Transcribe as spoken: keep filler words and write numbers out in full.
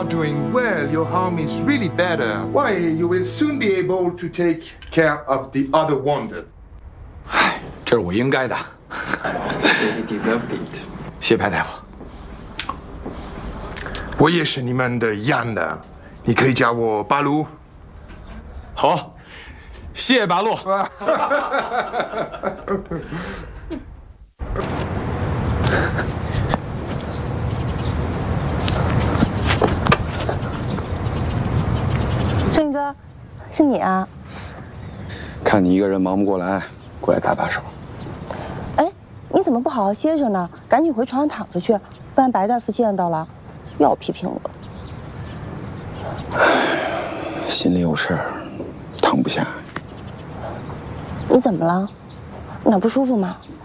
doing well. Your home is really better. Why, you will soon be able to take care of the other wounded. 唉，这是我应该的。 He deserved it. 谢白大夫。 我也是你们的样的，你可以叫我巴鲁。 好，谢巴洛。 郑哥，是你啊？ 看你一个人忙不过来，过来搭把手。 哎，你怎么不好好歇着呢？赶紧回床上躺着去，不然白大夫见到了，又要批评我。 心里有事儿，躺不下。 你怎么了？哪不舒服吗？